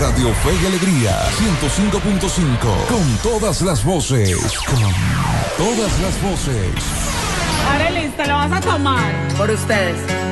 Radio Fe y Alegría 105.5. Con todas las voces. Con todas las voces. Arelis, ¿te lo vas a tomar? Por ustedes.